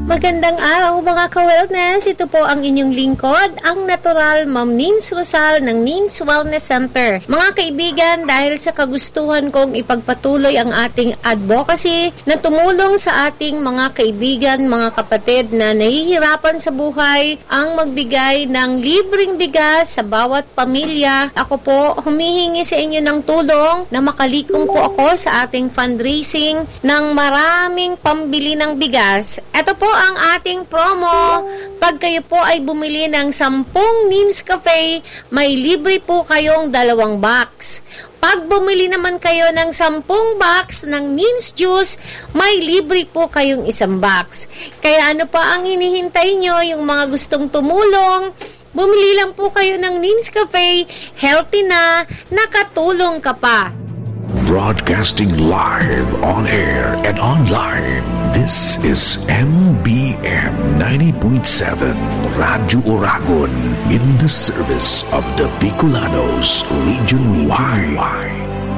Magandang araw mga ka-wellness. Ito po ang inyong lingkod, ang natural Ma'am Nins Rosal ng Nins Wellness Center. Mga kaibigan, dahil sa kagustuhan kong ipagpatuloy ang ating advocacy na tumulong sa ating mga kaibigan, mga kapatid na nahihirapan sa buhay, ang magbigay ng libreng bigas sa bawat pamilya, ako po humihingi sa inyo ng tulong na makalikom po ako sa ating fundraising ng maraming pambili ng bigas. Ito po ang ating promo. Pag kayo po ay bumili ng 10 Nins Cafe, may libre po kayong 2 box. Pag bumili naman kayo ng 10 box ng Nins Juice, may libre po kayong 1 box. Kaya ano pa ang hinihintay nyo, yung mga gustong tumulong, bumili lang po kayo ng Nins Cafe, healthy na, nakatulong ka pa. Broadcasting live on air and online. This is MBM 90.7 Radyo Oragon in the service of the Bicolanos Region Y.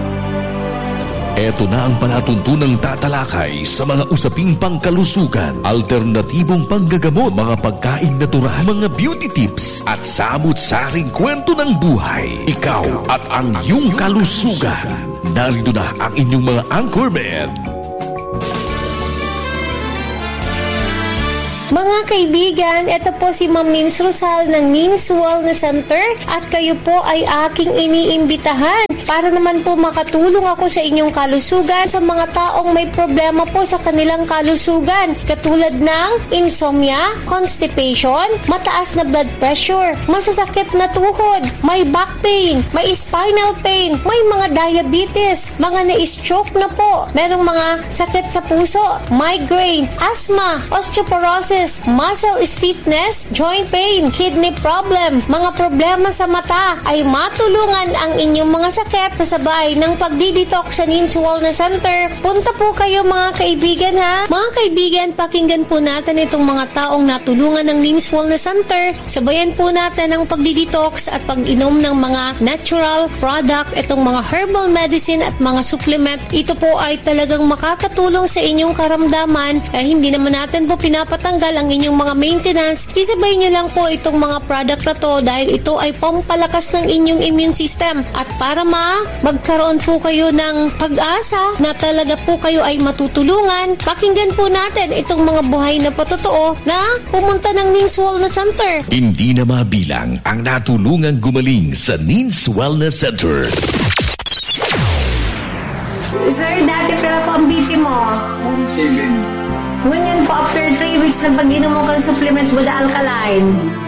Ito na ang palatuntunang tatalakay sa mga usaping pangkalusugan, alternatibong panggagamot, mga pagkaing natural, mga beauty tips at samut-saring kwento ng buhay. Ikaw at ang iyong kalusugan. Narito na ang inyong mga anchormen. Mga kaibigan, ito po si Ma'am Nins Rosal ng Nins Wellness Center at kayo po ay aking iniimbitahan para naman po makatulong ako sa inyong kalusugan sa mga taong may problema po sa kanilang kalusugan katulad ng insomnia, constipation, mataas na blood pressure, masasakit na tuhod, may back pain, may spinal pain, may mga diabetes, mga na-stroke na po, merong mga sakit sa puso, migraine, asthma, osteoporosis, muscle stiffness, joint pain, kidney problem, mga problema sa mata, ay matulungan ang inyong mga sakit kasabay ng pagdi-detox sa Nins Wellness Center. Punta po kayo mga kaibigan ha. Mga kaibigan, pakinggan po natin itong mga taong natulungan ng Nins Wellness Center. Sabayan po natin ang pagdi-detox at pag-inom ng mga natural product, itong mga herbal medicine at mga supplement. Ito po ay talagang makakatulong sa inyong karamdaman. Hindi naman natin po pinapatanggal ang inyong mga maintenance. Isabay nyo lang po itong mga product na to dahil ito ay pampalakas ng inyong immune system. At para magkaroon po kayo ng pag-asa na talaga po kayo ay matutulungan, pakinggan po natin itong mga buhay na patotoo na pumunta ng Nins Wellness Center. Hindi na mabilang ang natulungang gumaling sa Nins Wellness Center. Sir, dati pero po ang BP mo? 7. Ngunyan po after 3 weeks na pag-inom mo kang supplement with alkaline.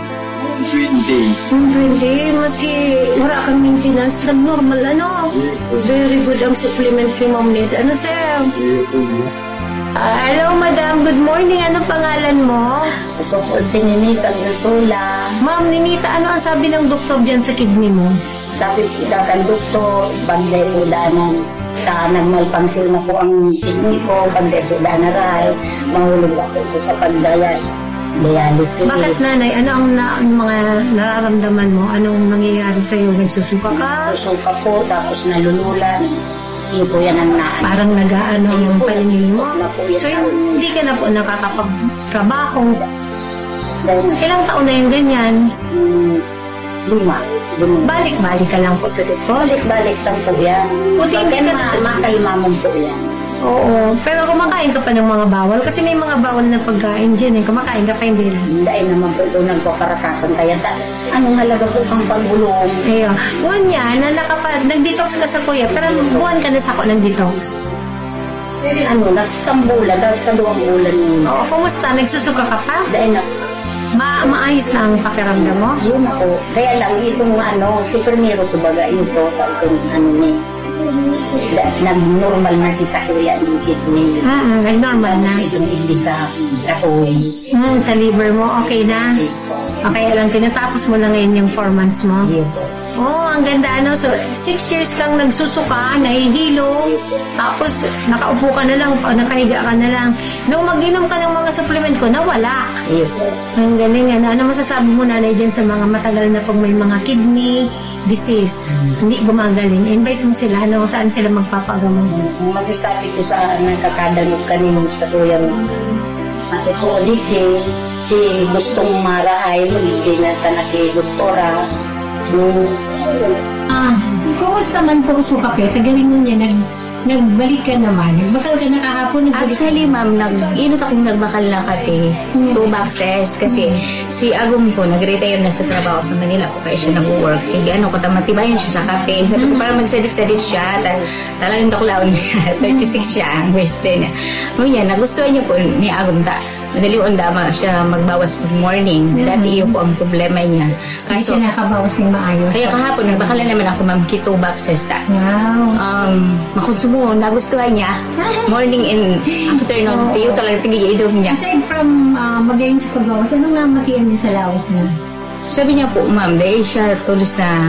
20. Maski wala kang maintenance, nag-normal ano? Very good ang supplement kay Ma'am Nins. Ano, sir? Hello, madam. Good morning. Ano pangalan mo? Ako po si Ninita Gusula. Ma'am, Ninita, ano ang sabi ng doktor dyan sa kidney mo? Sabi po kan doktor, bagday po danan. Nagmalpangsil na po ang kidney ko, bagday po danaray. Mahulog ako ito sa dialysis. Bakit nanay? Ano ang mga nararamdaman mo? Anong nangyayari sa'yo? Nagsusuka ka? Susuka po, tapos nalululan. Hindi po yan ang naan. Parang nag-aano yung painin mo? So, yan. hindi ka na po nakakapagtrabaho. Ilang taon na yung ganyan? 5. Balik-balik ka lang po sa doktor? Balik lang po yan. Buti hindi ka na... Makalmamon po yan. Oo, pero kumakain ka pa ng mga bawal kasi may mga bawal na pagkain dyan eh. Kumakain ka pa hindi lang. Hindi naman po ito nagpaparakakan kaya anong halaga po kang pagbulong? Ayun. Ngunya, na nag-detox ka sa kuya, pero buwan ka na sa ako ng detox. Isang bulan, tapos 2 bulan yun. Oo, kumusta? Nagsusuka ka pa? Dahil na maayos na ang pakiramdam mo? yun ako. Kaya lang itong si Primero kumbaga ito sa itong ni nag-normal na si Sakuya ng kidney. Nag-normal na. Itong hindi sa kahoy. Sa liver mo, okay na? Okay lang, tinatapos mo lang ngayon yung 4 months mo? Ang ganda ano. So, 6 years kang nagsusuka, nahihilo, tapos nakaupo ka na lang, nakahiga ka na lang. Nung mag-inom ka ng mga supplement ko, nawala. Ang galing ano. Ano masasabi mo nanay dyan sa mga matagal na pag may mga kidney disease, hindi gumagaling? Invite mo sila, saan sila magpapagamot? Masasabi ko sa nakakadanog kanino sa tuyang Pati po ulitin, si gustong marahay, ulitin na sa doktora. Kumusta man po sukape? Tagaling mo niya, nagbalik ka naman. Nagbakal ka na kahapon, nagbalik. Actually, ma'am, inot akong nagbakal na kape. 2 boxes. Kasi si Agum ko, nag-retire na sa trabaho sa Manila ko. Kaya siya nag-work. Ano ko, tamatibayon siya sa kape. Sabi ko, parang magsadit-sadit siya. Talagang taklaon niya. 36 siya ang waist niya. Ngayon, nagustuhan niya po ni Agum madali onda siya magbawas pag morning. Dati iyo po ang problema niya. Kaso siya nakabawas ng maayos. Kaya kahapon, nagbakala naman ako, ma'am, 2 boxes. Wow. Makonsumo, nagustuhan niya. Morning and afternoon, tiyo talaga tigigidom niya. Aside from magayon sa pagbawas, anong namatian niya sa lawas niya? Sabi niya po, ma'am, dahil siya tulos na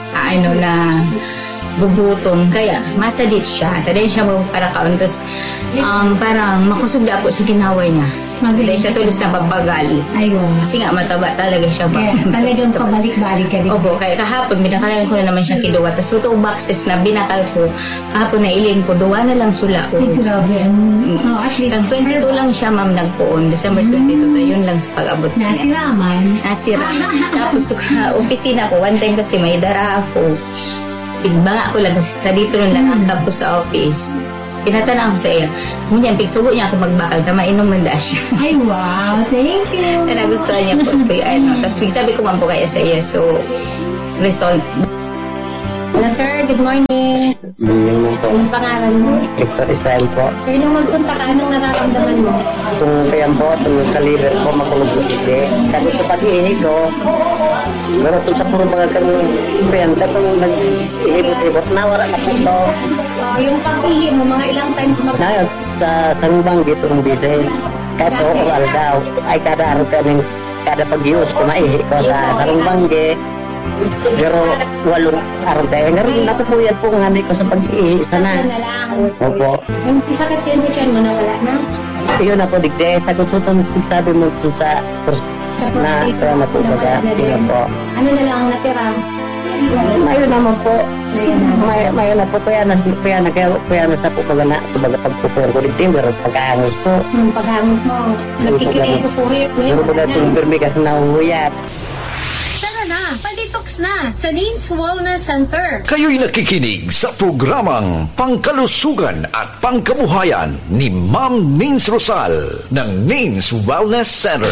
gugutom. Kaya, masadit siya. Dahil siya magparakaon. Tapos, parang makusugda po sa ginaway niya. Dahil siya tulos na babagal. Ayun. Kasi nga, mataba talaga siya. Kaya, talagang pabalik-balik ka rin. Opo, kaya kahapon, binakalan ko na naman siyang kiduwa. Tapos, 2 boxes na binakal ko. Kahapon na ilin ko, 2 na lang sula ko. Ay, grabe. At least. Tag 22 lang siya, ma'am, nagpuon. December 22, yun lang sa pag-abot niya. Nasira man. Nasira. Tapos, opisina ko, one time kasi may dara ako. Pigbanga ko lang kasi sa dito nun lang ang tapos sa office. Pinatanong ko sa iyo, ngunyan, pigsugo niya ako magbakal, mainom man da siya. Ay, wow, thank you. Na nagustuhan niya po sa iyo. Tapos sabi ko man po kaya sa iyo, so, result. Hello, sir. Good morning. Anong pangalan mo? Victor Israel po. Sir, nung magpunta ka, anong nararamdaman mo? Itong kayan po, itong sa liver ko, makulog-ulite. Sabi sa pag-ihi ko, pero itong sa puro mga kayan, itong nag-ihibot-ibot na, wala na po ito. Yung pag-ihi mo, mga ilang times Ngayon, sa Sangbang, itong bisis, kahit po oral daw, ay kada araw kaming, kada pag-ius ko, maihi ko sa Sangbangge, pero 8 araw tayo. Ngayon, natupuyat po nga ko sa pag-ihi, isa na. na lang. Opo. Yung sakit yan sa tiyan mo, nawala na? Yun na po, digde. Sagot sa sabi mo sa na kaya na po baga. Yun po. Ano na lang ang natira? Mayon naman po. Mayon na po. Kaya na sa po baga na pagpupuro ko din. Pero pagkahangos po. Yung paghangos mo, nagkikipupuri. Pero baga itong birmi kasi nahuhuyat. Tara na, pa-detox na sa Nins Wellness Center. Kayo'y nakikinig sa programang Pangkalusugan at Pangkabuhayan ni Ma'am Nins Rosal ng Nins Wellness Center.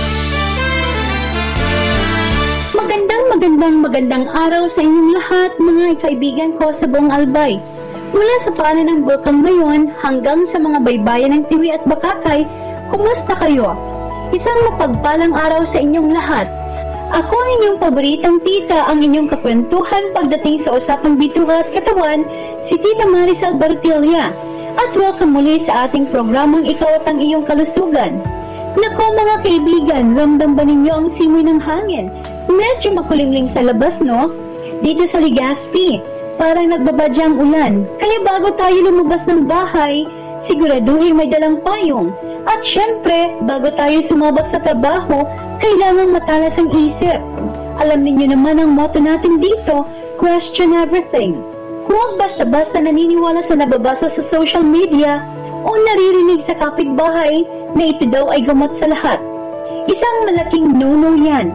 Magandang araw sa inyong lahat, mga kaibigan ko sa buong Albay. Mula sa paanan ng Bulkang Mayon hanggang sa mga baybayan ng Tiwi at Bakakay, kumusta kayo? Isang mapagpalang araw sa inyong lahat. Ako ang inyong paboritang tita, ang inyong kakwentuhan pagdating sa usapang bituka at katawan, si Tita Marisol Bartilla. At welcome muli sa ating programang Ikaw at ang iyong kalusugan. Nako mga kaibigan, ramdam ba ninyo ang simoy ng hangin? Medyo makulimlim sa labas, no? Dito sa Legazpi, parang nagbabadyang ulan. Kaya bago tayo lumabas ng bahay, siguraduhin may dalang payong. At syempre, bago tayo sumabak sa trabaho, kailangang matalas ang isip. Alam niyo naman ang motto natin dito, question everything. Huwag basta-basta naniniwala sa nababasa sa social media o naririnig sa kapitbahay na ito daw ay gamot sa lahat. Isang malaking no-no yan.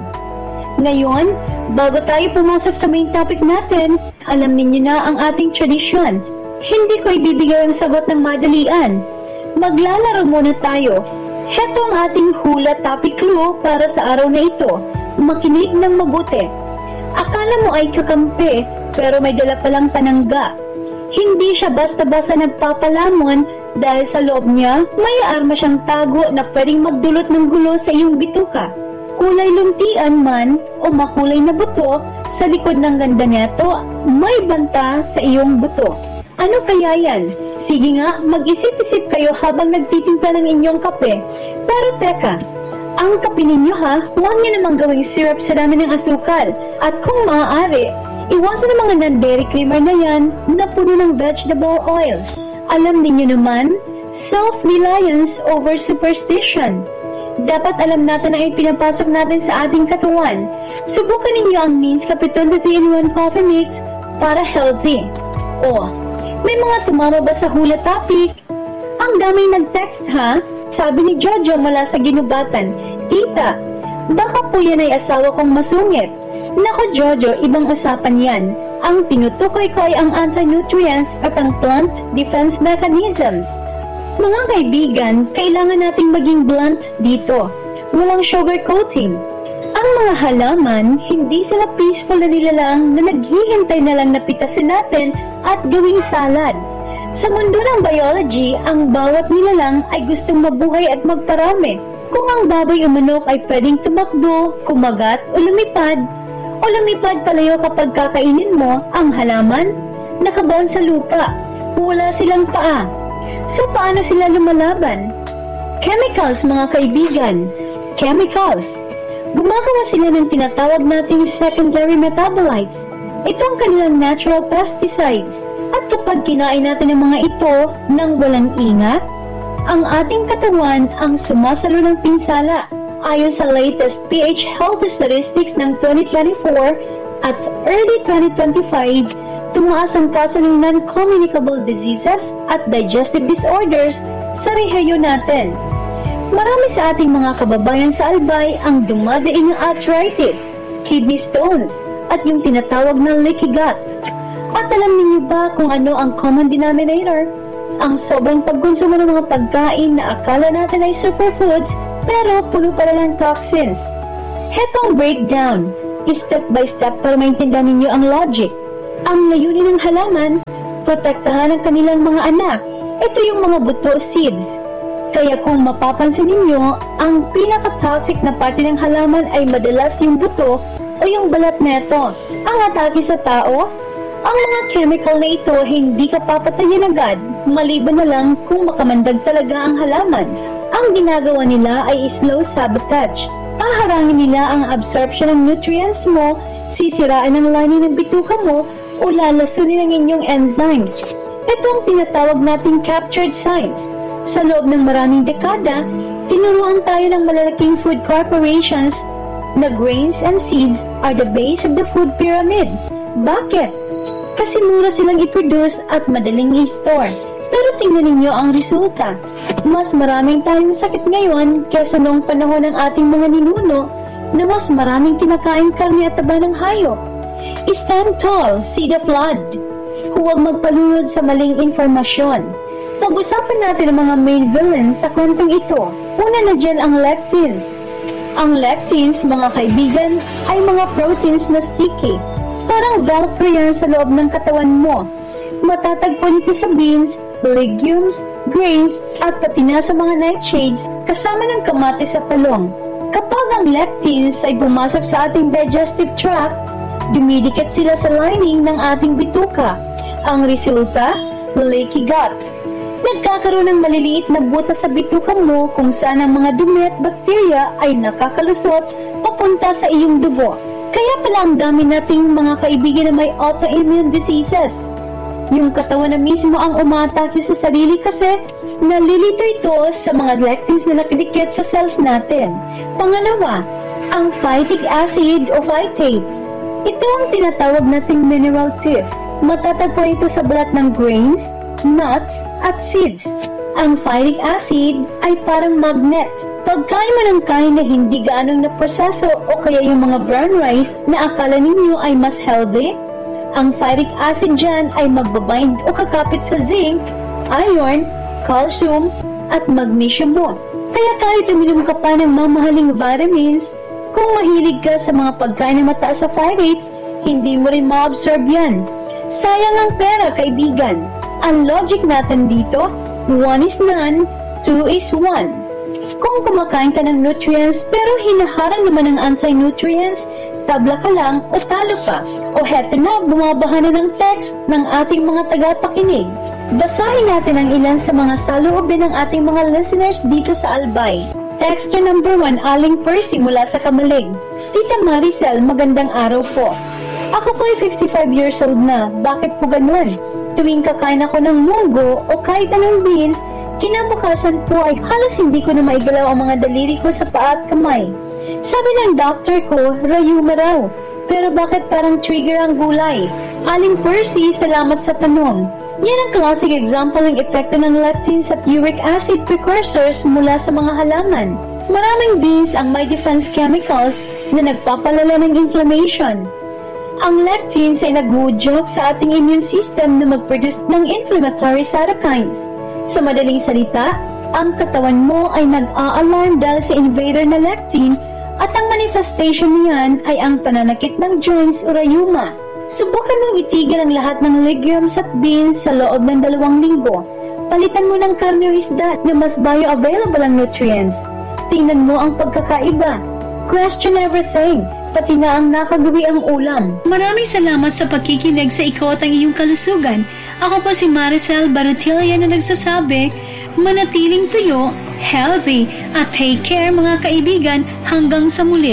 Ngayon, bago tayo pumasok sa main topic natin, alam niyo na ang ating tradisyon. Hindi ko ibibigay ang sagot ng madalian. Maglalaro muna tayo. Heto ang ating hula topic clue para sa araw na ito. Makinig ng mabuti. Akala mo ay kakampi, pero may dala palang panangga. Hindi siya basta-basta nagpapalamon dahil sa loob niya, may arma siyang tago na pwedeng magdulot ng gulo sa iyong bituka. Kulay luntian man o makulay na buto, sa likod ng ganda nito, may banta sa iyong buto. Ano kaya yan? Sige nga, mag-isip-isip kayo habang nagtitimpla ng inyong kape. Pero teka, ang kape ninyo ha, huwag niyo namang gawing syrup sa dami ng asukal. At kung maaari, iwasan ang mga non-dairy creamer na yan na puno ng vegetable oils. Alam niyo naman, self-reliance over superstition. Dapat alam natin ang ipinapasok natin sa ating katawan. Subukan ninyo ang Nins Capital 3-in-1 Coffee Mix para healthy. O, may mga tumama ba sa hula topic? Ang daming nag-text ha? Sabi ni Jojo mula sa ginubatan, "Tita, baka po yan ay asawa kong masungit." Nako Jojo, ibang usapan yan. Ang tinutukoy ko ay ang anti-nutrients at ang plant defense mechanisms. Mga kaibigan, kailangan nating maging blunt dito. Walang sugarcoating. Ang mga halaman, hindi sila peaceful na nilalang na naghihintay na lang na pitasin natin at gawing salad. Sa mundo ng biology, ang bawat nilalang ay gustong mabuhay at magparami. Kung ang baboy o manok ay pwedeng tumakbo, kumagat o lumipad palayo kapag kakainin mo, ang halaman, nakabaon sa lupa. Wala silang paa. So paano sila lumalaban? Chemicals, mga kaibigan. Chemicals. Gumagawa sila ng tinatawag nating secondary metabolites. Ito ang kanilang natural pesticides. At kapag kinain natin ang mga ito nang walang ingat, ang ating katawan ang sumasalo ng pinsala. Ayon sa latest PH Health Statistics ng 2024 at early 2025, tumaas ang kaso ng non-communicable diseases at digestive disorders sa rehiyon natin. Marami sa ating mga kababayan sa Albay ang dumadaing ng arthritis, kidney stones, at yung tinatawag na leaky gut. At alam niyo ba kung ano ang common denominator? Ang sobrang pagkonsumo ng mga pagkain na akala natin ay superfoods pero puno pala ng toxins. Hetong breakdown, step by step para maintindihan ninyo ang logic. Ang layunin ng halaman, protektahan ang kanilang mga anak. Ito yung mga buto seeds. Kaya kung mapapansin ninyo, ang pinaka-toxic na parte ng halaman ay madalas yung buto o yung balat neto. Ang atake sa tao, ang mga chemical na ito hindi ka papatayin agad, maliban na lang kung makamandag talaga ang halaman. Ang ginagawa nila ay slow sabotage. Haharangin nila ang absorption ng nutrients mo, sisiraan ang lining ng bituka mo, o lalasunin ang inyong enzymes. Ito ang tinatawag nating captured science. Sa loob ng maraming dekada, tinuruan tayo ng malalaking food corporations na grains and seeds are the base of the food pyramid. Bakit? Kasi mura silang i-produce at madaling i-store. Pero tingnan ninyo ang resulta. Mas maraming tayong sakit ngayon kaysa noong panahon ng ating mga ninuno na mas maraming kinakain karne at taba ng hayop. Stand tall, see the flood. Huwag magpalunod sa maling informasyon. Pag-usapan natin ang mga main villains sa kwentong ito. Una na dyan ang lectins. Ang lectins, mga kaibigan, ay mga proteins na sticky. Parang velcro yan sa loob ng katawan mo. Matatagpuan ito sa beans, legumes, grains, at pati na sa mga nightshades kasama ng kamatis at talong. Kapag ang lectins ay pumasok sa ating digestive tract, dumidikit sila sa lining ng ating bituka. Ang resulta, leaky gut. Nagkakaroon ng maliliit na butas sa bituka mo kung saan ang mga dumi at bakterya ay nakakalusot papunta sa iyong dugo. Kaya pala ang dami nating mga kaibigan na may autoimmune diseases. Yung katawan na mismo ang umatake sa sarili kasi nalilito ito sa mga lectins na nakadikit sa cells natin. Pangalawa, ang phytic acid o phytates. Ito ang tinatawag nating mineral tiff. Matatagpuan ito sa balat ng grains, nuts, at seeds. Ang phytic acid ay parang magnet. Pagkain mo ng kain na hindi gaanong naproseso o kaya yung mga brown rice na akala ninyo ay mas healthy, ang phytic acid dyan ay magbabind o kakapit sa zinc, iron, calcium, at magnesium mo. Kaya kahit uminom ka pa ng mamahaling vitamins, kung mahilig ka sa mga pagkain na mataas sa phytates, hindi mo rin ma-absorb yan. Sayang ang pera, kaibigan. Ang logic natin dito, 1 is none, 2 is 1. Kung kumakain ka ng nutrients pero hinaharang naman ng anti-nutrients, tabla ka lang o talo pa. O heto na, bumabaha na ng text ng ating mga tagapakinig. Basahin natin ang ilan sa mga saloobin ng ating mga listeners dito sa Albay. Texter number 1, Aling Percy mula sa Kamalig. Tita Maricel, magandang araw po. Ako po ay 55 years old na. Bakit po ganun? Tuwing kakain ako ng munggo o kahit anong beans, kinabukasan po ay halos hindi ko na maigalaw ang mga daliri ko sa paa at kamay. Sabi ng doctor ko, rayuma raw. Pero bakit parang trigger ang gulay? Aling Percy, salamat sa tanong. Yan ang classic example ng epekto ng lectins at uric acid precursors mula sa mga halaman. Maraming beans ang may defense chemicals na nagpapalala ng inflammation. Ang lectins ay naghudyok sa ating immune system na mag-produce ng inflammatory cytokines. Sa madaling salita, ang katawan mo ay nag-a-alarm dahil sa invader na lectin at ang manifestation niyan ay ang pananakit ng joints o rayuma. Subukan mong itigil ang lahat ng legumes at beans sa loob ng 2 linggo. Palitan mo ng karne o isda na mas bioavailable ang nutrients. Tingnan mo ang pagkakaiba. Question everything, pati na ang nakagawi ang ulam. Maraming salamat sa pakikinig sa Ikaw at ang Iyong Kalusugan. Ako po si Maricel Barutilla na nagsasabi, manatiling tuyo, healthy, at take care mga kaibigan hanggang sa muli.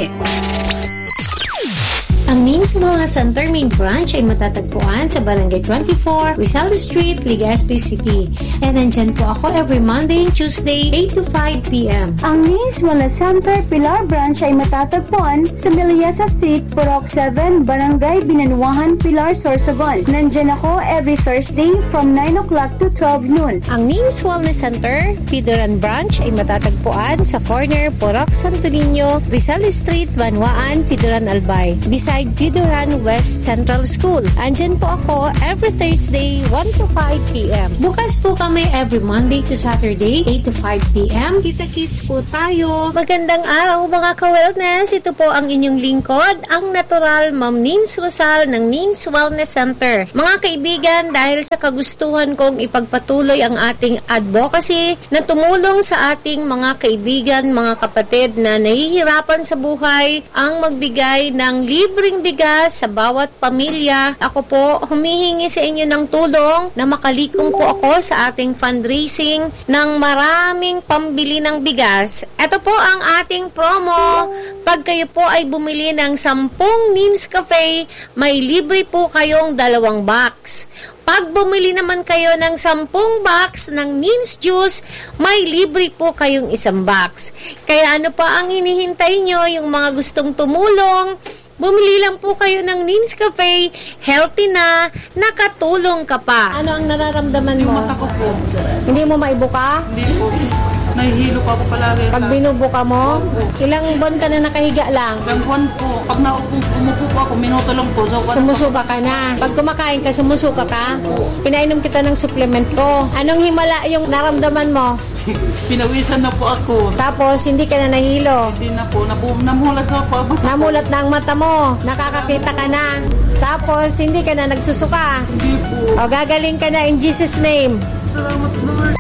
Ang NIMS Wellness Center Main Branch ay matatagpuan sa Barangay 24, Rizal Street, Legazpi City. And nandyan po ako every Monday and Tuesday, 8 to 5 p.m. Ang NIMS Wellness Center Pilar Branch ay matatagpuan sa Miliasa Street, Purok 7, Barangay Binanuahan, Pilar, Sorsogon. Nandyan ako every Thursday from 9 o'clock to 12 noon. Ang NIMS Wellness Center, Pidoran Branch ay matatagpuan sa corner Purok Santo Niño, Rizal Street, Banwaan, Pidoran Albay. Beside Pidoran West Central School. Andyan po ako every Thursday, 1 to 5 p.m. Bukas po kami every Monday to Saturday, 8 to 5 p.m. Kita-kits po tayo. Magandang araw mga ka-wellness. Ito po ang inyong lingkod, ang natural Ma'am Nins Rosal ng Nins Wellness Center. Mga kaibigan, dahil sa kagustuhan kong ipagpatuloy ang ating advocacy na tumulong sa ating mga kaibigan, mga kapatid na nahihirapan sa buhay, ang magbigay ng libreng bigas sa bawat pamilya. Ako po humihingi sa inyo ng tulong na makalikom po ako sa ating fundraising ng maraming pambili ng bigas. Ito po ang ating promo. Pag kayo po ay bumili ng 10 NIMS Cafe, may libre po kayong 2 box. Pag bumili naman kayo ng 10 box ng NIMS Juice, may libre po kayong 1 box. Kaya ano pa ang hinihintay nyo, yung mga gustong tumulong, bumili lang po kayo ng NIMS Cafe, healthy na, nakatulong ka pa. Ano ang nararamdaman mo? Yung mata ko po. Hindi mo maibuka? Hindi po. Nahihilo pa ako palagi. Pag binubuka mo? Ilang buwan ka na nakahiga lang? Isang buwan po. Pag umupo po ako, minuto lang po. So, sumusuka ka na. Pag kumakain ka, sumusuka ka? Pinainom kita ng supplement ko. Anong himala yung naramdaman mo? Pinawisan na po ako. Tapos, hindi ka na nahilo? Hindi na po. Namulat na po ako. Namulat na ang mata mo. Nakakakita ka na. Tapos, hindi ka na nagsusuka. Hindi po. O, gagaling ka na in Jesus' name. Salamat Lord.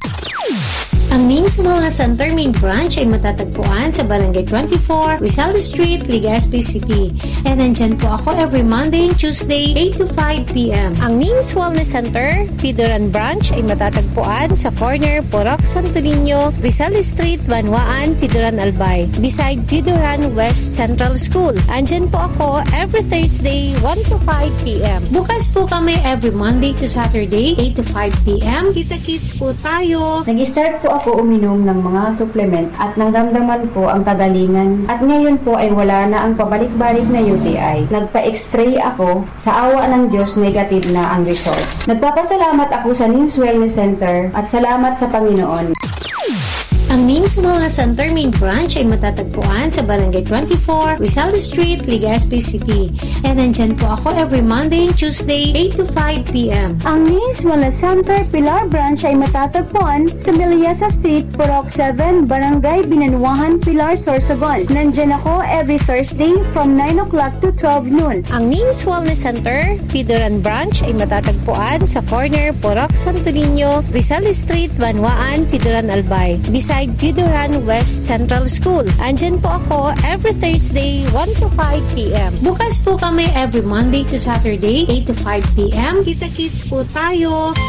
Ang NIMS Wellness Center Main Branch ay matatagpuan sa Barangay 24, Rizal Street, Legazpi City. And nandyan po ako every Monday and Tuesday, 8 to 5 p.m. Ang NIMS Wellness Center, Pidoran Branch ay matatagpuan sa corner Purok Santo Niño, Rizal Street, Banwaan, Pidoran Albay. Beside Pidoran West Central School. Andyan po ako every Thursday, 1 to 5 p.m. Bukas po kami every Monday to Saturday, 8 to 5 p.m. Kita-kits po tayo. Nag-start po ako uminom ng mga supplement at nangramdaman ko ang kagalingan at ngayon po ay wala na ang pabalik-balik na UTI. Nagpa-x-ray ako, sa awa ng Diyos negative na ang result. Nagpapasalamat ako sa NIMS Wellness Center at salamat sa Panginoon. Ang NIMS Wellness Center Main Branch ay matatagpuan sa Barangay 24, Rizal Street, Legazpi City. And nandyan po ako every Monday and Tuesday, 8 to 5 p.m. Ang NIMS Wellness Center Pilar Branch ay matatagpuan sa Miliasa Street, Purok 7, Barangay Binanuahan, Pilar, Sorsogon. Nandyan ako every Thursday from 9 o'clock to 12 noon. Ang NIMS Wellness Center, Pidoran Branch ay matatagpuan sa corner Purok Santo Niño, Rizal Street, Banwaan, Pidoran Albay. Beside Pidoran West Central School. Andyan po ako every Thursday, 1 to 5 p.m. Bukas po kami every Monday to Saturday, 8 to 5 p.m. Kita-kits po tayo.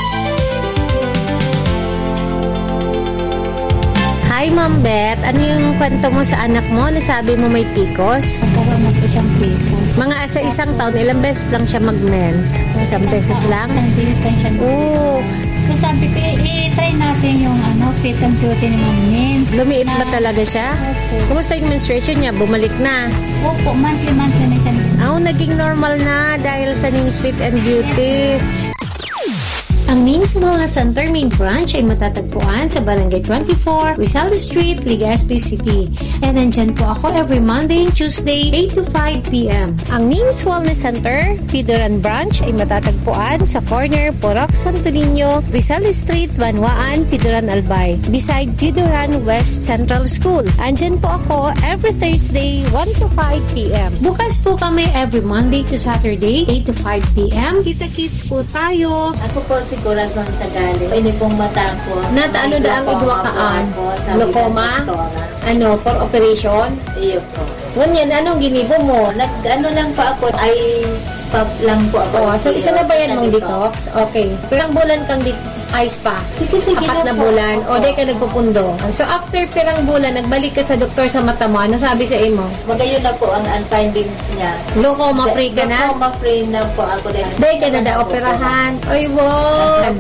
Hi, Ma'am Beth. Ano yung kwento mo sa anak mo? Nasabi mo may PCOS? Nagkaroon po siyang PCOS. Mga sa isang taon, ilang beses lang siya mag-mens? Isang beses lang? Isang beses lang siya. Oo. So sabi ko, i-try natin yung fit and beauty ni Ma'am Nins. Lumiit ba talaga siya? Opo. Kumusta yung menstruation niya? Bumalik na? Opo, monthly na siya. Naging normal na dahil sa Nins Fit and Beauty. Ang Ning's Wellness Center Main Branch ay matatagpuan sa Barangay 24, Rizal Street, Legazpi City. And nandyan po ako every Monday and Tuesday, 8 to 5 p.m. Ang Ning's Wellness Center, Pidoran Branch ay matatagpuan sa corner Porac Santo Niño, Rizal Street, Banwaan, Pidoran Albay, beside Pidoran West Central School. Andyan po ako every Thursday, 1 to 5 p.m. Bukas po kami every Monday to Saturday, 8 to 5 p.m. Kita-kits po tayo. Ako po si Corazon Sagali. Pwede pong mata ko. Nata ano da ang igwakaan? Glaucoma? Ano, for operation? Iyo po. Ngunyan, anong ginibo mo? Nag-ano lang pa ako, ay spab lang po ako. Oh, so isa na ba yan mong detox? Okay. Pirang bulan kang ice pa? Sige, Apat na bulan. O, di ka nagpupundo. So, after pirang bulan, nagbalik ka sa doktor sa mata mo. Ano sabi sa imo? Magayon na po ang findings niya. Glaucoma free ka na? Glaucoma free na po ako. Di ka na da-operahan. Ay, wow!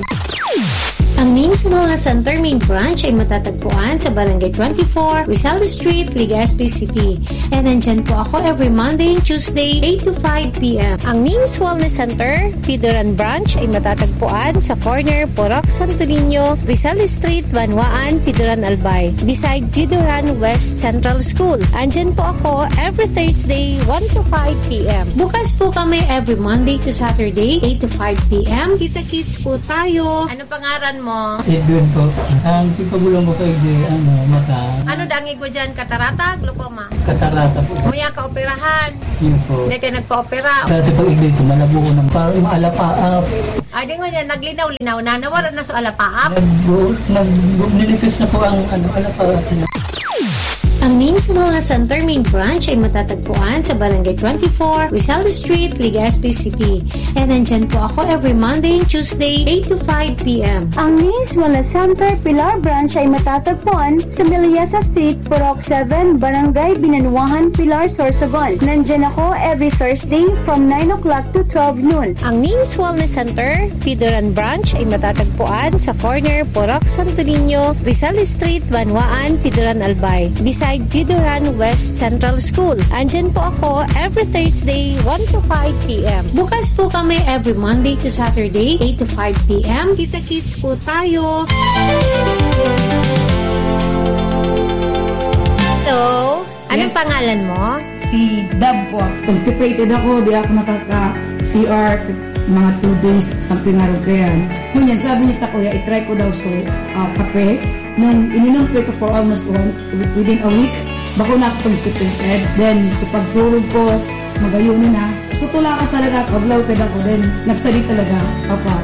Ang Ning's Wellness Center Main Branch ay matatagpuan sa Barangay 24, Rizal Street, Legazpi City. And nandyan po ako every Monday and Tuesday, 8 to 5 p.m. Ang Ning's Wellness Center, Pidoran Branch ay matatagpuan sa corner Porac Santo Niño, Rizal Street, Banwaan, Pidoran Albay, beside Pidoran West Central School. Andyan po ako every Thursday, 1 to 5 p.m. Bukas po kami every Monday to Saturday, 8 to 5 p.m. Kita-kits po tayo. Ano pangaran mo? Edwin po. Ang pagpagulang mo kayo mata. Ano dangi ko dyan? Katarata? Glaucoma? Katarata po. Muya ka operahan? Yun po. Hindi kayo nagpa-opera? Dati pag ito, malabo ko ng parang alapaap. Di nga yan, naglinaw-linaw na. Nawala na sa alapaap? Nilipis na po ang alapaap. Ang Ning's Wellness Center Main Branch ay matatagpuan sa Barangay 24, Rizal Street, Legazpi City. And nandyan po ako every Monday and Tuesday, 8 to 5 p.m. Ang Ning's Wellness Center Pilar Branch ay matatagpuan sa Miliasa Street, Purok 7, Barangay Binanuahan, Pilar, Sorsogon. Nandyan ako every Thursday from 9 o'clock to 12 noon. Ang Ning's Wellness Center, Pidoran Branch ay matatagpuan sa corner Porac Santo Niño, Rizal Street, Banwaan, Pidoran Albay, beside Pidoran West Central School. Andyan po ako every Thursday, 1 to 5 p.m. Bukas po kami every Monday to Saturday, 8 to 5 p.m. Kita-kits po tayo. Hello? Anong pangalan mo? Si Dab po. Constipated ako, di ako nakaka-CR mga 2 days, something araw kayan. Ngunyan, sabi niya sa kuya, itry ko daw so kape. Nung ininom ko ito for almost within a week, bako na ako constipated. Then, sa pagtulog ko, magayunin na. So, tula ka talaga, kablaw ka ako. Then, nagsali talaga sa par.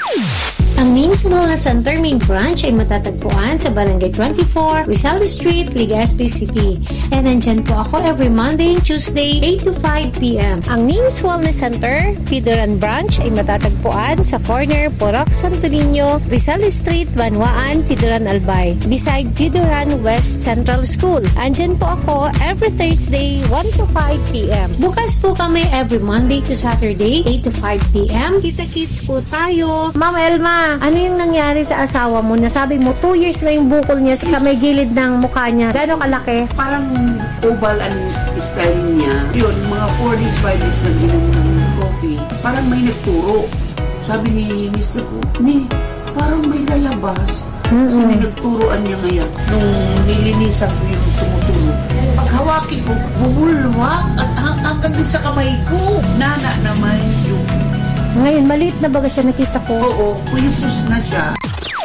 Ang Ning's Wellness Center Main Branch ay matatagpuan sa Barangay 24, Rizal Street, Legazpi City. And nandyan po ako every Monday and Tuesday, 8 to 5 p.m. Ang Ning's Wellness Center, Pidoran Branch ay matatagpuan sa corner Porac Santo Niño, Rizal Street, Banwaan, Pidoran Albay, beside Pidoran West Central School. Andyan po ako every Thursday, 1 to 5 p.m. Bukas po kami every Monday to Saturday, 8 to 5 p.m. Kita-kits po tayo. Ma'am Elma, ano yung nangyari sa asawa mo? Nasabi mo, 2 years na yung bukol niya sa may gilid ng mukha niya. Gano'ng kalaki? Parang oval ang style niya. Yun, mga 4 days, 5 days na ginom ng coffee. Parang may nagturo. Sabi ni Mr. ko, parang may lalabas. So, nagturoan niya ngayon. Nung nilinisan ko yung tumuturo. Paghawakin ko, bumulwak at hanggang din sa kamay ko. Nana naman yung ngayon, maliit na baga siya nakita ko. Oo, kuyupos na siya.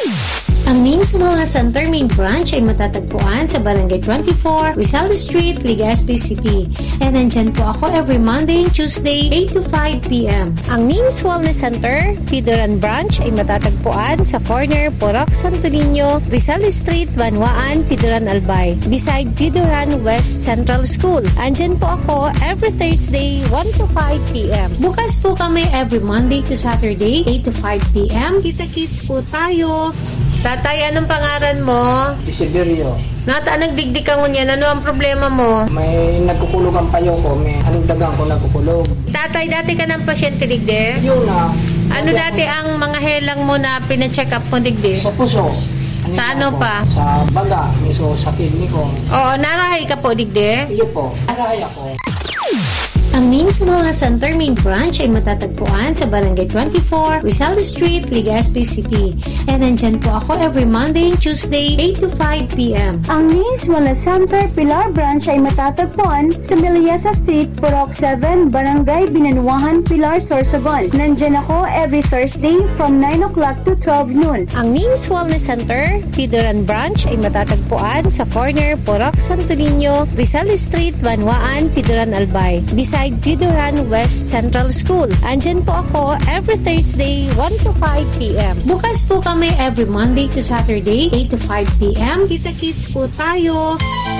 Ang Ning's Wellness Center Main Branch ay matatagpuan sa Barangay 24, Rizal Street, Legazpi City. And nandyan po ako every Monday and Tuesday, 8 to 5 p.m. Ang Ning's Wellness Center, Pidoran Branch ay matatagpuan sa corner Porac Santo Niño, Rizal Street, Banwaan, Pidoran Albay, beside Pidoran West Central School. Andyan po ako every Thursday, 1 to 5 p.m. Bukas po kami every Monday to Saturday, 8 to 5 p.m. Kita-kits po tayo. Tatay, anong pangalan mo? Desiderio. Nata, nagdigdig ka mo niyan. Ano ang problema mo? May nagkukulog ang payo ko. May anong dagang ko nagkukulog. Tatay, dati ka ng pasyente digde? Yun na. Ano dati ang mga helang mo na pina-check up mo digde? Sa puso. Sa ano po, pa? Sa baga, miso sa kidney ko. Oo, narahay ka po, digde? Iyo po, narahay ako. Ang Means Wellness Center main branch ay matatagpuan sa Barangay 24, Rizal Street, Legazpi City. And nandyan po ako every Monday and Tuesday, 8 to 5 p.m. Ang Means Wellness Center Pilar Branch ay matatagpuan sa Miliasa Street, Purok 7, Barangay Binanuahan, Pilar, Sorsogon. Nandyan ako every Thursday from 9 o'clock to 12 noon. Ang Means Wellness Center, Pidoran Branch ay matatagpuan sa corner Purok Santo Niño, Rizal Street, Banwaan, Pidoran Albay. Beside Pidoran West Central School. Andyan po ako every Thursday, 1 to 5 p.m. Bukas po kami every Monday to Saturday, 8 to 5 p.m. Kita-kits po tayo.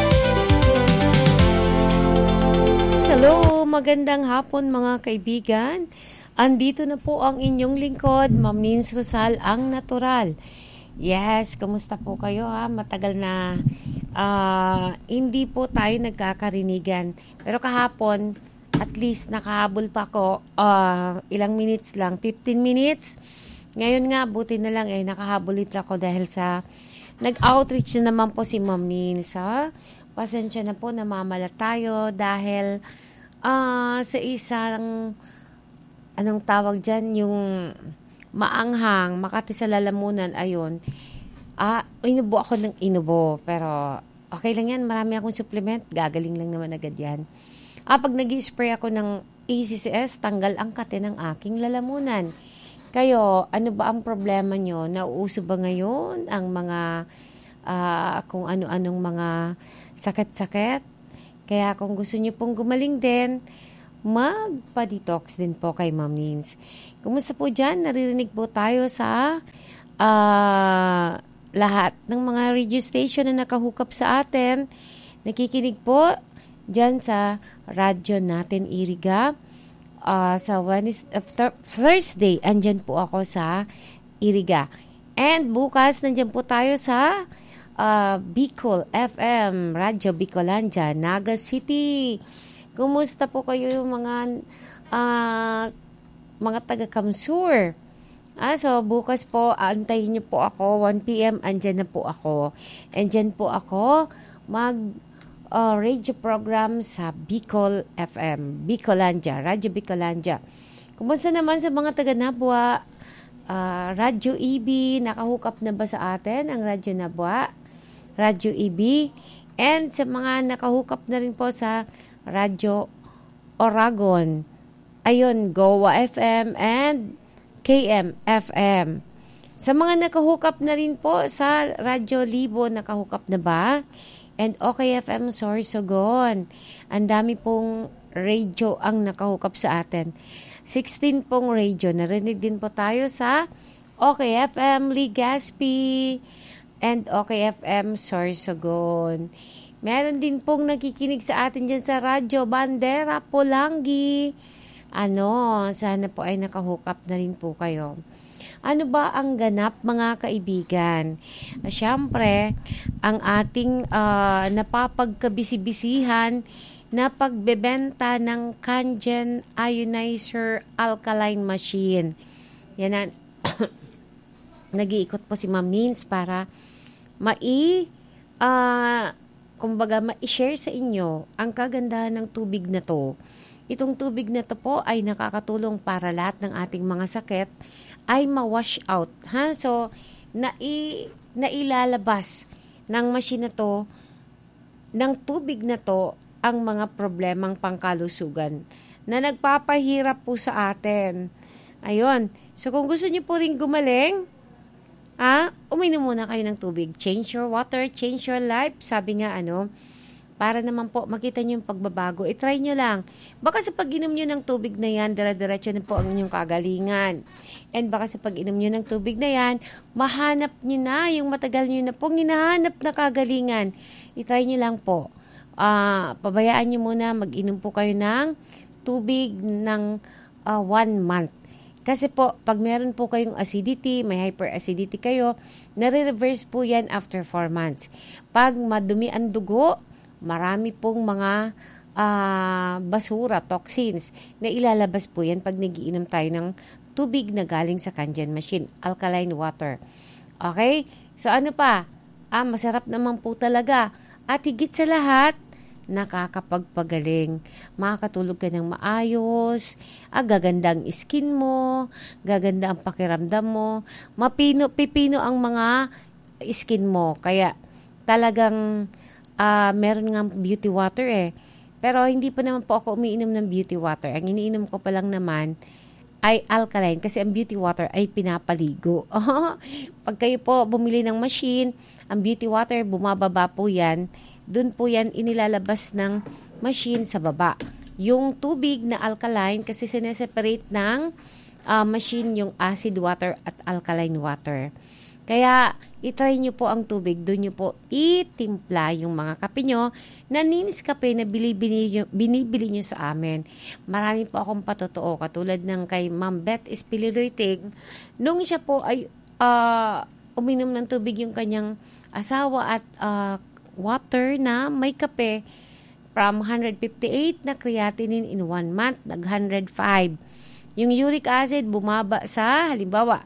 Hello, magandang hapon mga kaibigan. Andito na po ang inyong lingkod, Ma'am Nins Rosal, ang natural. Yes, kumusta po kayo ha? Matagal na hindi po tayo nagkakarinigan. Pero kahapon, at least nakahabol pa ako ilang minutes lang, 15 minutes. Ngayon nga, buti na lang nakahabolit ako dahil sa nag-outreach na naman po si Ma'am Nins. Pasensya na po, namamalat tayo dahil sa isang anong tawag dyan, yung maanghang, Makati sa lalamunan, ayun. Inubo ako ng inubo, pero okay lang yan, marami akong supplement, gagaling lang naman agad yan. Pag nag-spray ako ng ACCS, tanggal ang kate ng aking lalamunan. Kayo, ano ba ang problema nyo? Nauuso ba ngayon ang mga kung ano-anong mga sakit-sakit? Kaya kung gusto nyo pong gumaling din, magpa-detox din po kay Ma'am Nins. Kumusta po dyan? Naririnig po tayo sa lahat ng mga radio station na nakahook up sa atin. Nakikinig po dyan sa radyo natin Iriga. Sa Thursday, andyan po ako sa Iriga. And bukas, nandyan po tayo sa Bicol FM, Radyo Bicolandia, Naga City. Kumusta po kayo mga taga-Kamsur? So bukas po, antayin niyo po ako, 1 p.m. andyan na po ako. Andyan po ako radio program sa Bicol FM, Bicolandia, Radyo Bicolandia. Kumusta naman sa mga taga-Nabwa? Radyo EB, nakahook up na ba sa atin ang Radyo Nabwa? Radyo EB. And sa mga nakahook up na rin po sa Radyo Oragon. Ayun, Goa FM and KM FM. Sa mga nakahook up na rin po sa Radyo Libo, nakahook up na ba? And OKFM Sorsogon. Ang dami pong radio ang nakahook up sa atin. 16 pong radio. Narinig din po tayo sa OKFM Legazpi and OKFM Sorsogon. Meron din pong nakikinig sa atin dyan sa Radyo Bandera, Pulangi. Sana po ay nakahook up na rin po kayo. Ano ba ang ganap mga kaibigan? Siyempre, ang ating napapagkabisi-bisihan na pagbebenta ng Kangen Ionizer Alkaline Machine. Yan na. Nag-iikot po si Ma'am Nins para ma-share sa inyo ang kagandahan ng tubig na to. Itong tubig na to po ay nakakatulong para lahat ng ating mga sakit ay ma-wash out. So, nailalabas ng machine na to, ng tubig na to, ang mga problemang pangkalusugan na nagpapahirap po sa atin. Ayun. So, kung gusto niyo po rin gumaling, uminom muna kayo ng tubig. Change your water, change your life. Sabi nga, para naman po makita nyo yung pagbabago, try nyo lang. Baka sa pag-inom nyo ng tubig na yan, dire-diretso na po ang inyong kagalingan. And baka sa pag-inom nyo ng tubig na yan, mahanap nyo na yung matagal nyo na pong hinahanap na kagalingan. I-try nyo lang po. Pabayaan nyo muna, mag-inom po kayo ng tubig ng 1 month. Kasi po, pag meron po kayong acidity, may hyperacidity kayo, nare-reverse po yan after 4 months. Pag madumi ang dugo, marami pong mga basura, toxins, na ilalabas po yan pag nagiinom tayo ng tubig na galing sa Kangen machine, alkaline water. Okay? So ano pa? Masarap naman po talaga. At higit sa lahat, nakakapagpagaling. Makakatulog ka ng maayos, gaganda ang skin mo, gaganda ang pakiramdam mo, pipino ang mga skin mo. Kaya talagang meron nga beauty water Pero hindi pa naman po ako umiinom ng beauty water. Ang iniinom ko pa lang naman ay alkaline kasi ang beauty water ay pinapaligo. Pag kayo po bumili ng machine, ang beauty water, bumababa po yan. Doon po yan inilalabas ng machine sa baba. Yung tubig na alkaline kasi sineseparate ng machine yung acid water at alkaline water. Kaya itry nyo po ang tubig, doon nyo po itimpla yung mga kape nyo na Ninis Kape na binibili nyo sa amin. Marami po akong patotoo, katulad ng kay Ma'am Beth Espiliriting, nung siya po ay uminom ng tubig yung kanyang asawa at water na may kape, from 158 na creatinine in 1 month, nag-105. Yung uric acid bumaba sa, halimbawa,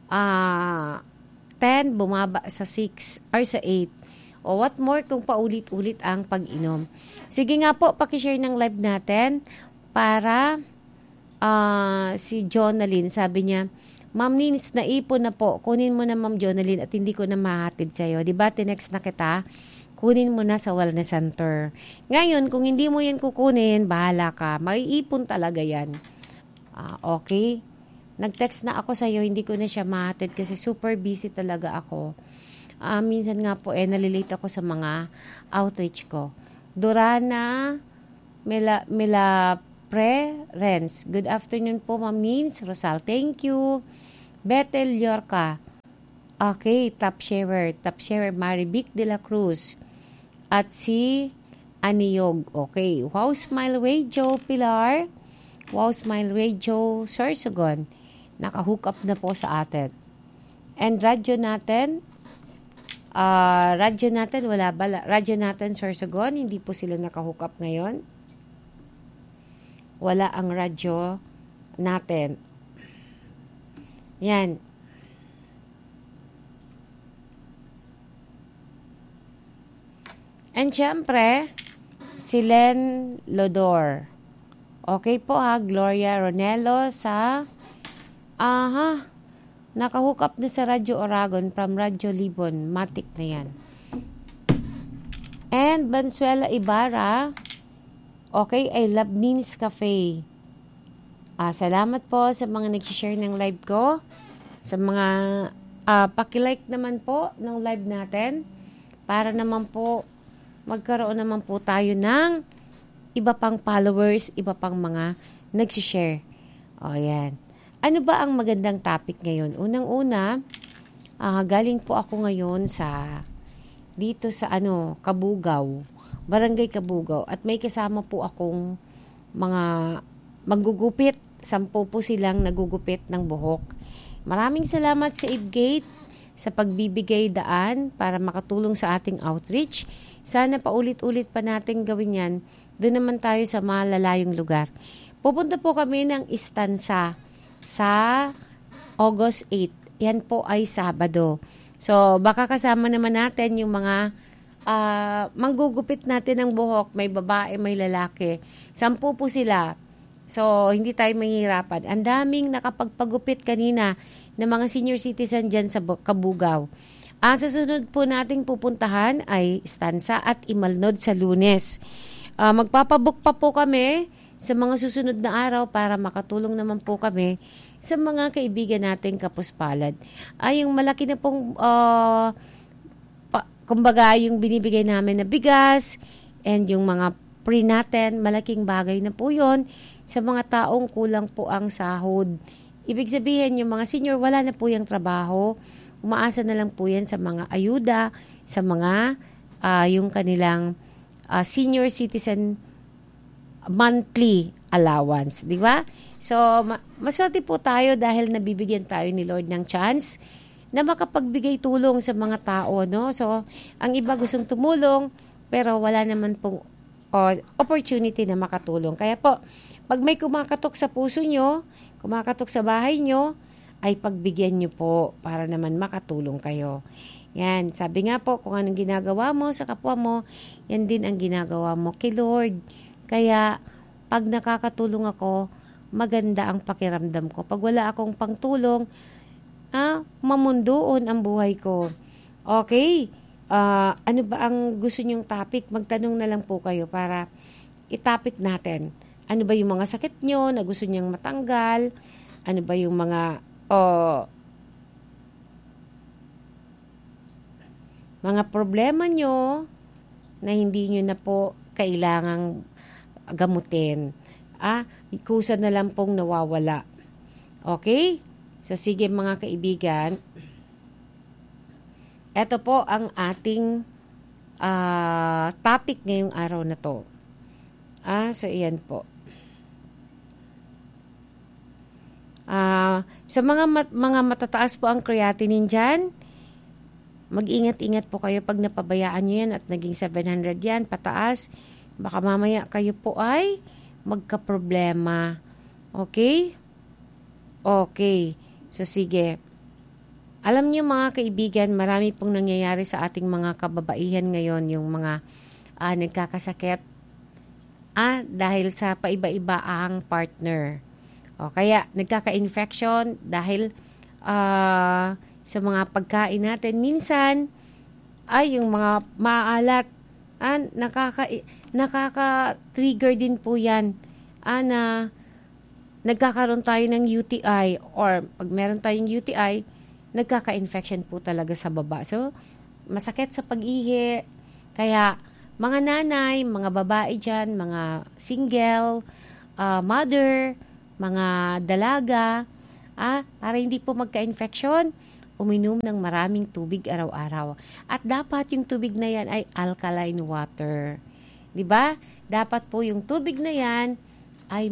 10, bumaba sa 6 or sa 8. O what more kung paulit-ulit ang pag-inom. Sige nga po, pakishare ng live natin para si Jonalyn, sabi niya, Ma'am Nins, naipon na po. Kunin mo na Ma'am Jonalyn at hindi ko na mahatid sa'yo. Diba, tinext na kita? Kunin mo na sa wellness center. Ngayon, kung hindi mo yan kukunin, bahala ka. Maiipon talaga yan. Okay? Nag-text na ako sa'yo, hindi ko na siya mahatid kasi super busy talaga ako. Minsan nga po, nalilate ako sa mga outreach ko. Dorana Mila Renz. Good afternoon po, Ma'am Nins. Rosal, thank you. Bethel Yorka. Okay, top sharer, Maribic de la Cruz. At si Aniyog. Okay, Wow Smile Radio, Pilar. Wow Smile Radio, Sorsogon. Naka-hook up na po sa atin. And radyo natin, wala ba? Radyo natin, Sorsogon, hindi po sila naka-hook up ngayon. Wala ang radyo natin. Yan. And syempre, si Len Lodor. Okay po Gloria Ronelo sa naka-hook up na sa Radyo Oragon from Radyo Libon. Matik na yan. And Bansuela Ibarra. Okay, I love Ninis Cafe. Salamat po sa mga nag-share ng live ko. Sa mga paki-like naman po ng live natin. Para naman po magkaroon naman po tayo ng iba pang followers, iba pang mga nag-share. Yan. Ano ba ang magandang topic ngayon? Unang-una, galing po ako ngayon dito sa Kabugaw, Barangay Kabugaw, at may kasama po akong mga maggugupit. 10 po silang nagugupit ng buhok. Maraming salamat sa Ibgate sa pagbibigay daan para makatulong sa ating outreach. Sana paulit-ulit pa natin gawin yan. Doon naman tayo sa malalayong lugar. Pupunta po kami ng Istansa sa August 8. Yan po ay Sabado. So, baka kasama naman natin yung mga manggugupit natin ng buhok. May babae, may lalaki. 10 po sila. So, hindi tayo mahihirapan. Ang daming nakapagpagupit kanina ng mga senior citizen dyan sa Kabugaw. Ang susunod po nating pupuntahan ay Istansa at Imalnod sa Lunes. Magpapabook pa po kami sa mga susunod na araw para makatulong naman po kami sa mga kaibigan nating kapuspalad. Yung malaki na pong kumbaga yung binibigay namin na bigas and yung mga pre natin, malaking bagay na po yun sa mga taong kulang po ang sahod. Ibig sabihin, yung mga senior, wala na po yung trabaho. Umaasa na lang po yan sa mga ayuda, sa mga yung kanilang senior citizen monthly allowance. Di ba? So, maswerte po tayo dahil nabibigyan tayo ni Lord ng chance na makapagbigay tulong sa mga tao. No? So, ang iba gustong tumulong, pero wala naman pong opportunity na makatulong. Kaya po, pag may kumakatok sa puso nyo, kumakatok sa bahay nyo, ay pagbigyan nyo po para naman makatulong kayo. Yan, sabi nga po, kung anong ginagawa mo sa kapwa mo, yan din ang ginagawa mo kay Lord. Kaya, pag nakakatulong ako, maganda ang pakiramdam ko. Pag wala akong pangtulong, mamundoon ang buhay ko. Okay, ano ba ang gusto nyong topic? Magtanong na lang po kayo para i-topic natin. Ano ba yung mga sakit nyo na gusto nyong matanggal? Ano ba yung mga problema nyo na hindi nyo na po kailangang gamutin. Kusa na lang pong nawawala. Okay? So, sige mga kaibigan. Ito po ang ating topic ngayong araw na to. So, iyan po. Sa mga matataas po ang creatinine dyan, mag-ingat-ingat po kayo pag napabayaan nyo yan at naging 700 yan, pataas. Baka mamaya kayo po ay magka-problema. Okay? Okay. So, sige. Alam niyo mga kaibigan, marami pong nangyayari sa ating mga kababaihan ngayon, yung mga nagkakasakit dahil sa paiba-iba ang partner. O kaya, nagkaka-infection dahil sa mga pagkain natin. Minsan, yung mga maalat, nakaka-trigger din po yan. Na nagkakaroon tayo ng UTI or pag meron tayong UTI, nagkaka-infection po talaga sa baba. So, masakit sa pag-ihi. Kaya, mga nanay, mga babae dyan, mga single, mother, mga dalaga, para hindi po magka-infection, uminom ng maraming tubig araw-araw. At dapat yung tubig na yan ay alkaline water. 'Di ba? Dapat po yung tubig na yan ay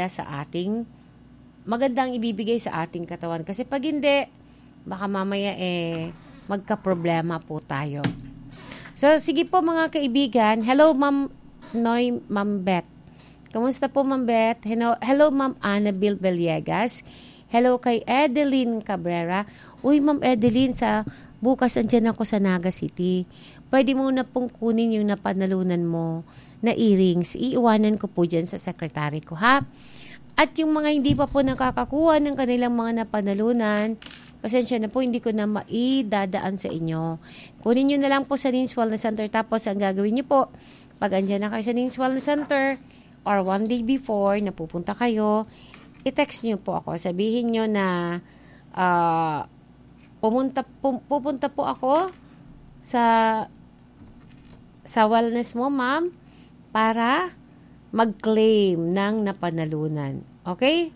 magandang ibibigay sa ating katawan. Kasi pag hindi, baka mamaya magka-problema po tayo. So, sige po mga kaibigan. Hello, Ma'am Noy, Ma'am Beth. Kamusta po, Ma'am Beth? Hello, Ma'am Annabel Villegas. Hello kay Edeline Cabrera. Uy, Ma'am Edeline, bukas andyan ako sa Naga City. Pwede mo na pong kunin yung napanalunan mo na earrings. Iiwanan ko po dyan sa sekretary ko, ha? At yung mga hindi pa po nakakakuha ng kanilang mga napanalunan, pasensya na po, hindi ko na maidadaan sa inyo. Kunin nyo na lang po sa Nins Wellness Center. Tapos, ang gagawin nyo po, pag andyan na kayo sa Nins Wellness Center, or one day before, na pupunta kayo, i-text nyo po ako. Sabihin nyo na pupunta po ako sa wellness mo, ma'am, para mag-claim ng napanalunan. Okay?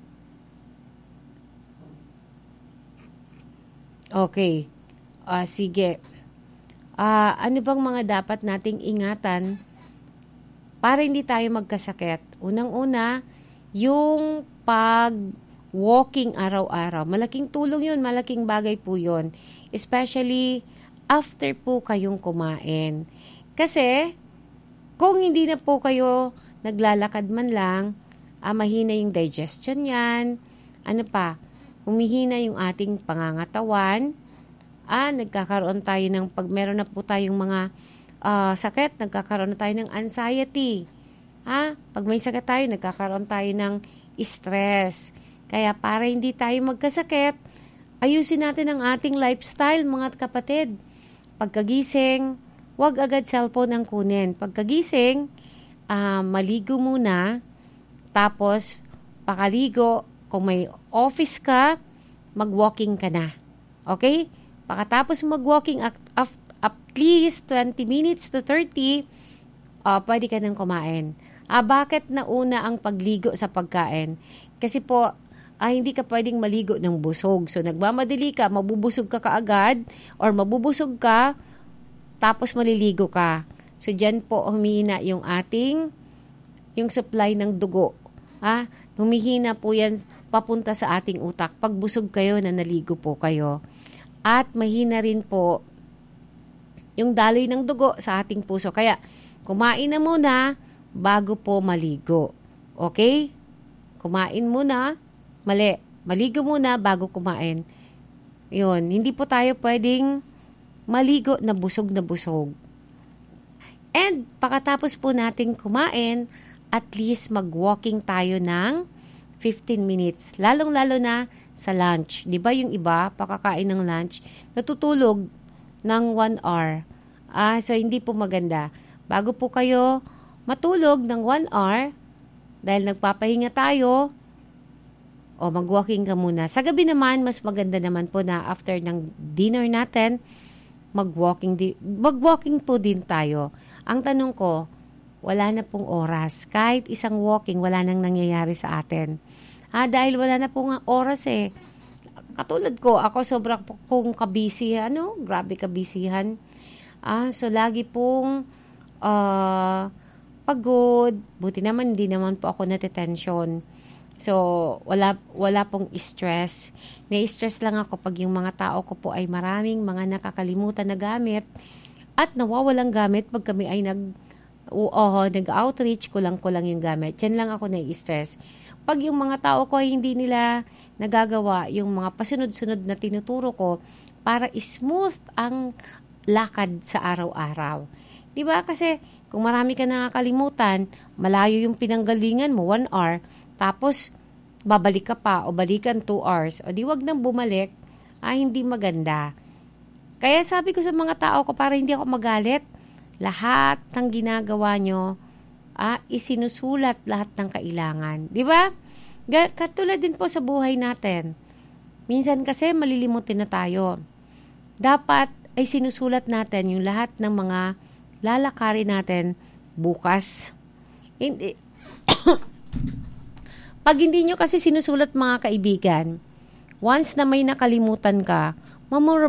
Okay. Sige. Ano bang mga dapat nating ingatan para hindi tayo magkasakit? Unang-una, yung pag-walking araw-araw. Malaking tulong yun, malaking bagay po yun. Especially after po kayong kumain. Kasi, kung hindi na po kayo naglalakad man lang, mahina yung digestion yan. Humihina yung ating pangangatawan. Nagkakaroon tayo ng, pag meron na po tayong mga sakit, nagkakaroon na tayo ng anxiety. Pag may sakit tayo, nagkakaroon tayo ng stress. Kaya para hindi tayo magkasakit, ayusin natin ang ating lifestyle, mga kapatid. Pagkagising, huwag agad cellphone ang kunin. Pagkagising, maligo muna. Tapos, pakaligo, kung may office ka, mag-walking ka na. Okay? Pagkatapos mag-walking, at least 20 minutes to 30, pwede ka nang kumain. Bakit nauna ang pagligo sa pagkain? Kasi po, hindi ka pwedeng maligo ng busog. So, nagmamadali ka, mabubusog ka kaagad, or mabubusog ka, tapos maliligo ka. So, dyan po humihina yung supply ng dugo. Humihina po yan papunta sa ating utak. Pag busog kayo na naligo po kayo. At mahina rin po yung daloy ng dugo sa ating puso. Kaya, kumain na muna bago po maligo. Okay? Kumain muna. Mali. Maligo muna bago kumain. Yun, hindi po tayo pwedeng maligo na busog na busog. And pagkatapos po natin kumain, at least mag-walking tayo ng 15 minutes. Lalong-lalo na sa lunch. Di ba yung iba, pakakain ng lunch, natutulog ng 1 hour. So hindi po maganda. Bago po kayo matulog ng 1 hour, dahil nagpapahinga tayo, o mag-walking ka muna. Sa gabi naman, mas maganda naman po na after ng dinner natin, mag-walking po din tayo. Ang tanong ko, wala na pong oras. Kahit isang walking, wala nang nangyayari sa atin. Dahil wala na pong oras eh. Katulad ko, ako sobra pong kabisi. Grabe kabisihan. So, lagi pong pagod. Buti naman, hindi naman po ako natitension. So, wala pong stress. Na-stress lang ako pag yung mga tao ko po ay maraming mga nakakalimutan na gamit at nawawalang gamit pag kami ay nag-outreach, kulang-kulang yung gamit. Yan lang ako na-stress. Pag yung mga tao ko ay hindi nila nagagawa yung mga pasunod-sunod na tinuturo ko para smooth ang lakad sa araw-araw. Diba? Kasi kung marami ka nakakalimutan, malayo yung pinanggalingan mo, 1 hour, tapos babalik ka pa o balikan 2 hours, o di wag nang bumalik, hindi maganda. Kaya sabi ko sa mga tao ko, para hindi ako magalit, lahat ng ginagawa nyo, isinusulat lahat ng kailangan. Di ba? Katulad din po sa buhay natin. Minsan kasi malilimutin na tayo. Dapat ay sinusulat natin yung lahat ng mga lalakarin natin bukas. Hindi. Pag hindi nyo kasi sinusulat mga kaibigan, once na may nakalimutan ka,